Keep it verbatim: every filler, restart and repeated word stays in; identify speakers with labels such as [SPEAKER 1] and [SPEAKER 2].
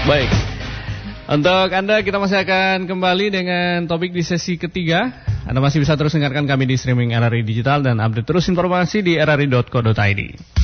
[SPEAKER 1] Baik. Untuk Anda kita masih akan kembali dengan topik di sesi ketiga. Anda masih bisa terus dengarkan kami di streaming R R I Digital dan update terus informasi di r r i dot co dot i d.